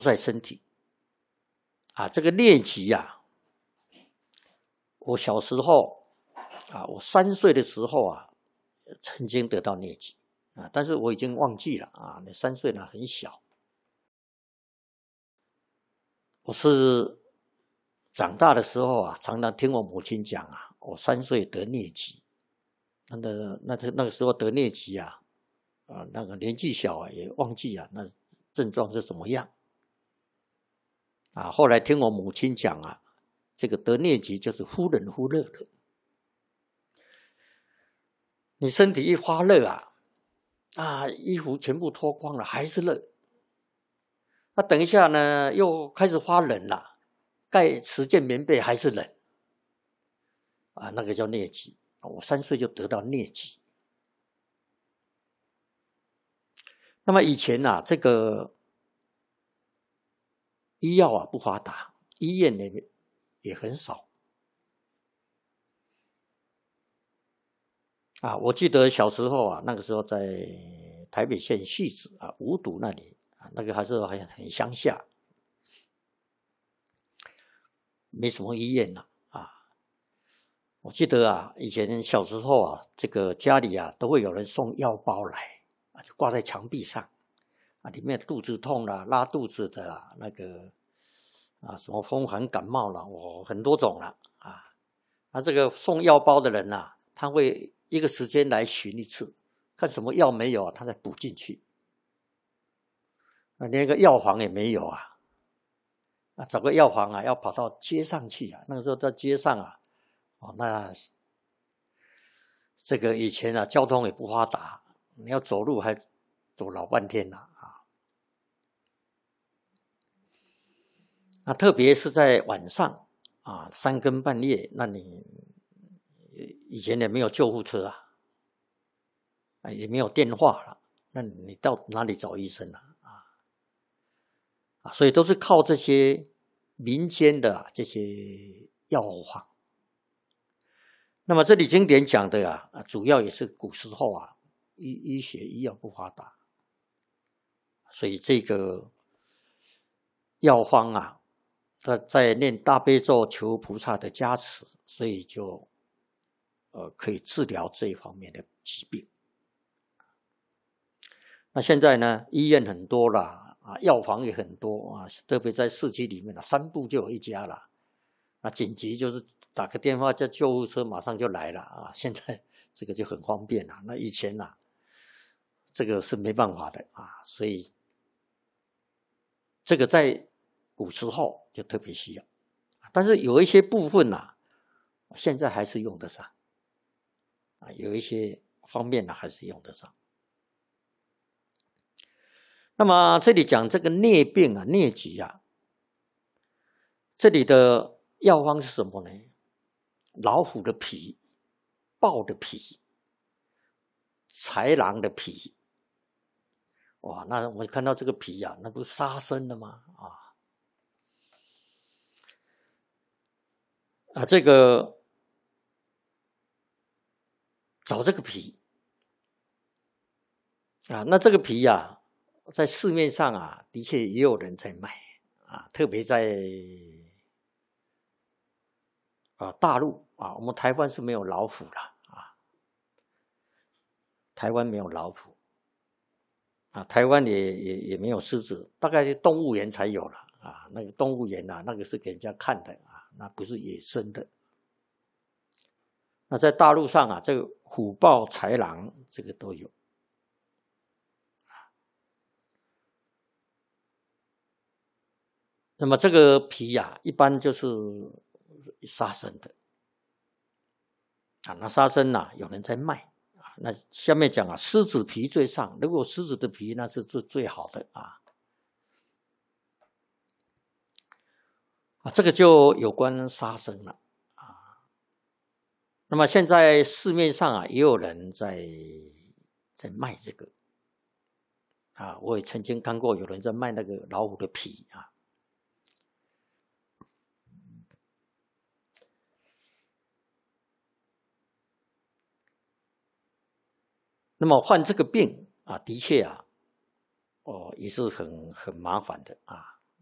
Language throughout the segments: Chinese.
在身体啊。这个疟疾啊，我小时候啊，我3岁的时候啊，曾经得到疟疾啊，但是我已经忘记了啊。那3岁呢很小，我是长大的时候啊，常常听我母亲讲啊，我3岁得疟疾，那个时候得疟疾啊，那个年纪小啊，也忘记啊，那症状是怎么样啊？后来听我母亲讲啊，这个得疟疾就是忽冷忽热的，你身体一发热啊，衣服全部脱光了还是热，那等一下呢又开始发冷了，盖10件棉被还是冷啊，那个叫疟疾。我3岁就得到疟疾。那么以前啊，这个医药啊不发达，医院也很少啊。我记得小时候啊，那个时候在台北县汐止啊五堵那里啊，那个还是很乡下，没什么医院啊。我记得啊，以前小时候啊，这个家里啊都会有人送药包来啊，就挂在墙壁上啊，里面肚子痛啦、拉肚子的啊，那个啊什么风寒感冒啦，很多种啦啊。那这个送药包的人啊，他会一个时间来巡一次，看什么药没有，他再补进去。连个药房也没有啊，找个药房啊，要跑到街上去啊。那个时候在街上啊。那这个以前啊，交通也不发达，你要走路还走老半天啊。那特别是在晚上啊，3更半夜，那你以前也没有救护车啊，也没有电话了，那你到哪里找医生啊？所以都是靠这些民间的这些药房。那么这里经典讲的啊，主要也是古时候啊，医学医药不发达，所以这个药方啊，他在念大悲咒求菩萨的加持，所以就可以治疗这一方面的疾病。那现在呢，医院很多了啊，药房也很多啊，特别在市区里面3步就有一家了。那紧急就是打个电话叫救护车马上就来了啊！现在这个就很方便了。那以前啊，这个是没办法的啊，所以这个在古时候就特别需要。但是有一些部分啊，现在还是用得上啊，有一些方面呢还是用得上。那么这里讲这个疟病啊、疟疾啊，这里的药方是什么呢？老虎的皮、豹的皮、豺狼的皮。哇，那我们看到这个皮啊，那不是杀生的吗？这个找这个皮啊，那这个皮啊，在市面上啊，的确也有人在卖啊，特别在大陆啊，我们台湾是没有老虎的啊，台湾没有老虎啊，台湾也没有狮子，大概动物园才有了啊。那个动物园啊，那个是给人家看的啊，那不是野生的。那在大陆上啊，这个虎豹豺狼这个都有。那么这个皮啊，一般就是杀生的啊。那杀生啊，有人在卖啊。那下面讲啊，狮子皮最上，如果狮子的皮那是最好的啊。这个就有关杀生了啊。那么现在市面上啊，也有人在卖这个啊。我也曾经看过有人在卖那个老虎的皮啊。那么患这个病啊，的确啊，也是很麻烦的啊。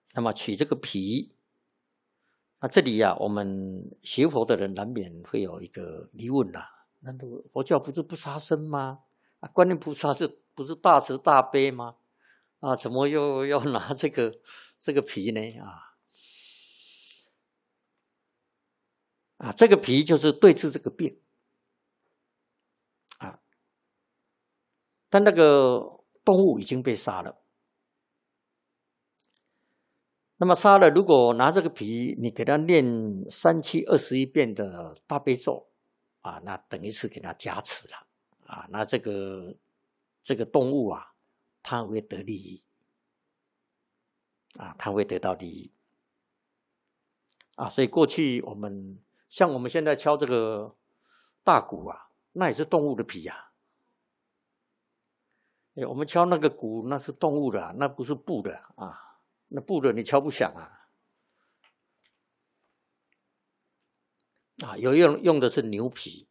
那么取这个皮，那这里啊，我们学佛的人难免会有一个疑问啦：难道佛教不是不杀生吗？啊，观音菩萨不是大慈大悲吗？啊，怎么又要拿这个皮呢？这个皮就是对治这个病啊。但那个动物已经被杀了，那么杀了，如果拿这个皮，你给他念3七21遍的大悲咒啊，那等于是给他加持了啊。那这个动物啊，它会得利益啊，它会得到利益啊。所以过去我们现在敲这个大鼓啊，那也是动物的皮啊。我们敲那个鼓，那是动物的，那不是布的啊。那布的你敲不响啊。有用的是牛皮。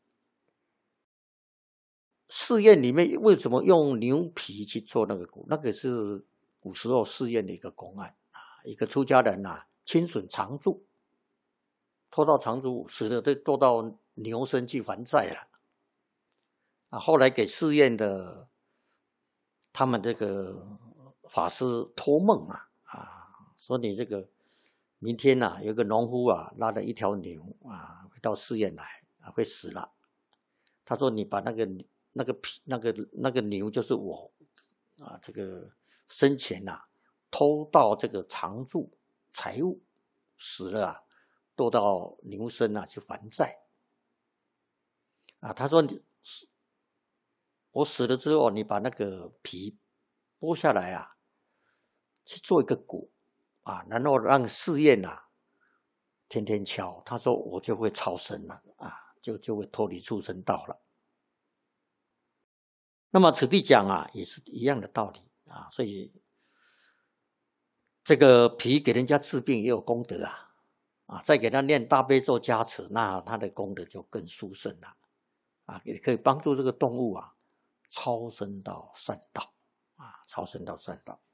寺院里面为什么用牛皮去做那个鼓？那个是古时候寺院的一个公案啊。一个出家人啊，亲损长住，拖到长住死了，都拖到牛身去还债了啊。后来给寺院的他们这个法师托梦说你这个明天有个农夫拉了一条牛会到寺院来会死了。他说你把那个牛就是我这个生前偷到这个常住财物，死了都到牛身去还债他说我死了之后，你把那个皮剥下来去做一个鼓然后让寺院天天敲。他说我就会超生了就会脱离畜生道了。那么此地讲也是一样的道理所以这个皮给人家治病也有功德再给他念大悲咒加持，那他的功德就更殊胜了也可以帮助这个动物超生到善道超生到善道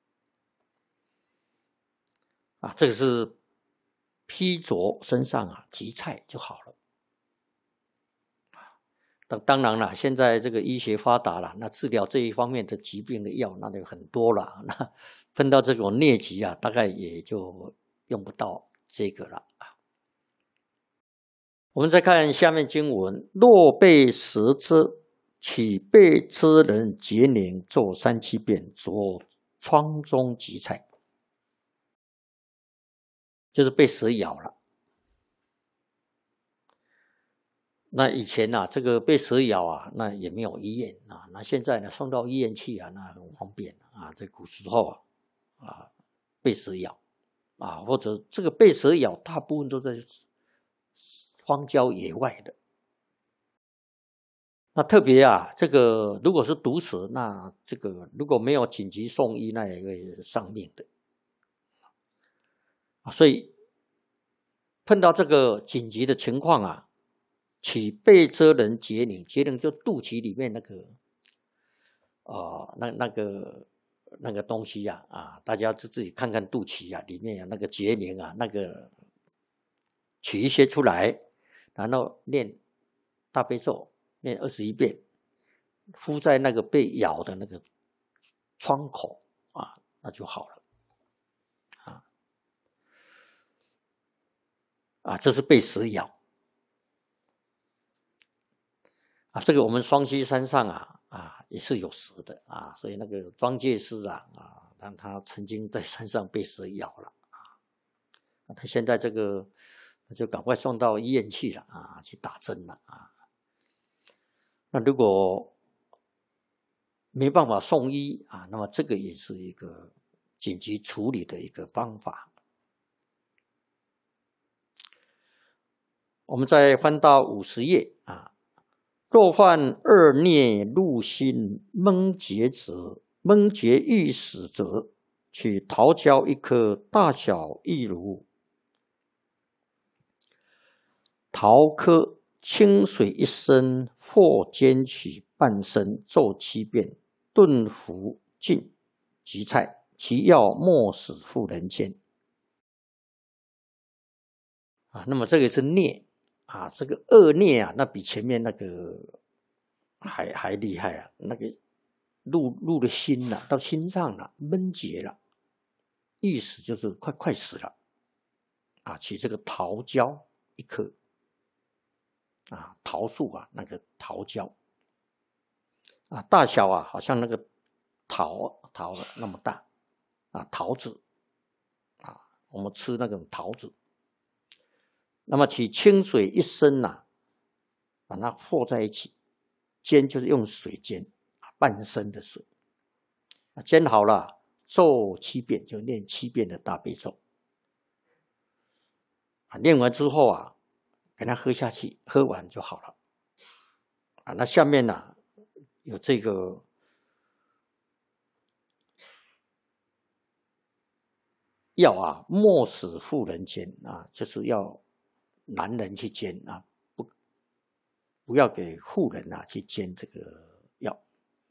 这个是披着身上集菜就好了当然了，现在这个医学发达了，那治疗这一方面的疾病的药那就很多了。那碰到这种疟疾大概也就用不到这个了我们再看下面经文：若被蛇蛰，取被蛰人结宁咒3七遍，着疮中集菜，就是被蛇咬了。那以前这个被蛇咬那也没有医院那现在呢送到医院去那很方便在古时候被蛇咬或者这个被蛇咬大部分都在荒郊野外的。那特别这个如果是毒蛇，那这个如果没有紧急送医，那也会丧命的所以碰到这个紧急的情况取被蛰人结宁，结宁就肚脐里面那个东西大家自己看看肚脐里面有那个结宁那个取一些出来，然后念大悲咒，念21遍，敷在那个被咬的那个窗口那就好了这是被蛇咬这个我们双溪山上也是有蛇的所以那个庄戒师他曾经在山上被蛇咬了他现在这个就赶快送到医院去了去打针了那如果没办法送医那么这个也是一个紧急处理的一个方法。我们再翻到50页若患恶孽入心，闷结欲死者，取桃胶1颗，大小亦如桃颗，清水1升，或煎取半升，咒7遍，炖服尽，集菜， 其药莫使复人间。那么这个是孽这个恶孽那比前面那个还厉害那个入了心了，到心脏了，闷结了，意思就是快死了取这个桃胶1颗桃树那个桃胶大小好像那个桃那么大桃子我们吃那种桃子。那么取清水1升把它和在一起煎，就是用水煎半升的水煎好了，咒7遍，就念7遍的大悲咒念完之后给它喝下去，喝完就好了那下面有这个药莫使妇人煎就是要男人去煎不要给妇人去煎这个药。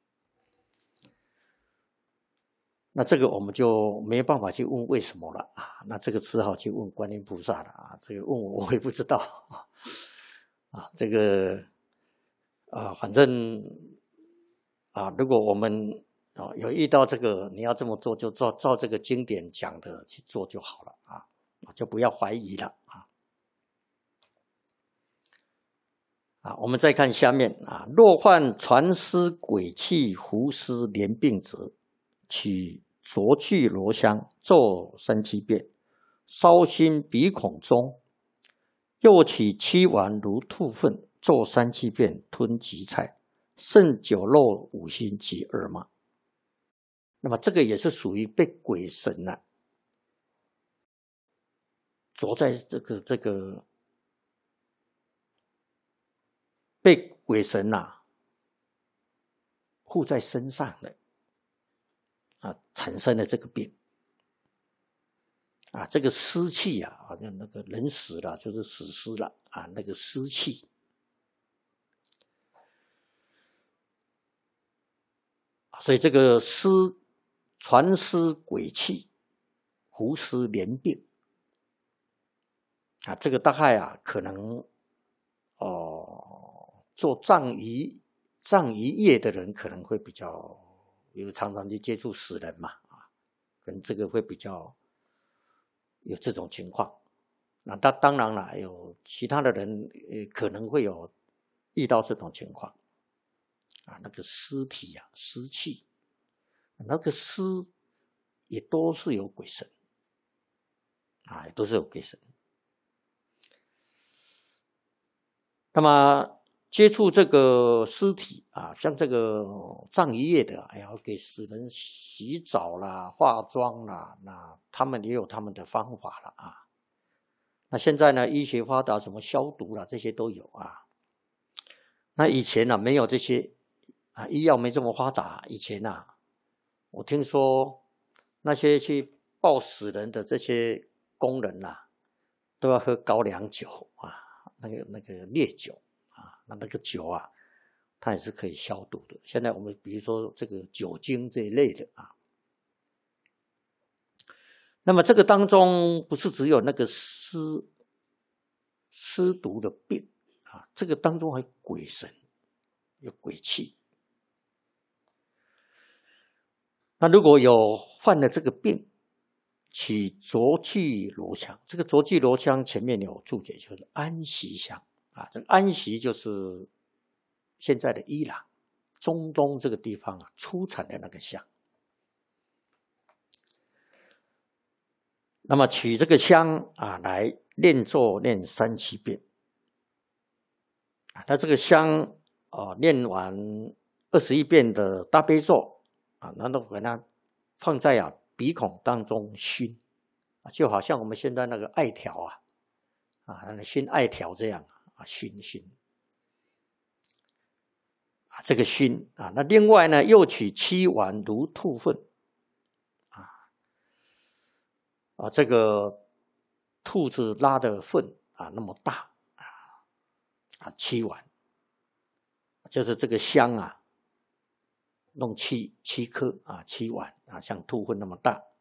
那这个我们就没有办法去问为什么了那这个只好去问观音菩萨了这个问我也不知道这个反正如果我们有遇到这个你要这么做，就照这个经典讲的去做就好了就不要怀疑了我们再看下面若患传湿鬼气胡湿连病者，取浊去罗香咒3、7遍，烧心鼻孔中，又取7丸如兔粪咒3、7遍，吞荠菜，渗酒肉5心及耳麻。那么这个也是属于被鬼神着在这个被鬼神附在身上的产生了这个病这个湿气好像那个人死了就是死尸了那个湿气所以这个传湿鬼气胡湿连病这个大概可能做葬仪业的人可能会比较，因为常常去接触死人嘛可能这个会比较有这种情况。那当然了，有其他的人可能会有遇到这种情况那个尸体湿气，那个尸也都是有鬼神也都是有鬼神。那么接触这个尸体像这个葬仪业的要给死人洗澡啦、化妆啦，那他们也有他们的方法了那现在呢，医学发达，什么消毒啦，这些都有那以前没有这些医药没这么发达。以前我听说那些去抱死人的这些工人都要喝高粱酒那个烈酒那个酒它也是可以消毒的。现在我们比如说这个酒精这一类的那么这个当中不是只有那个湿毒的病这个当中还有鬼神，有鬼气。那如果有犯了这个病，取浊去罗香，这个浊去罗香前面有注解，就是安息香这个安息就是现在的伊朗、中东这个地方出产的那个香。那么取这个香来念咒念3、7遍那这个香念完21遍的大悲咒然后给它放在鼻孔当中熏就好像我们现在那个艾条那个熏艾条这样熏这个熏那另外呢，又取7丸如兔粪这个兔子拉的粪那么大7丸，就是这个香弄7颗啊，7碗啊，像兔粪那么大。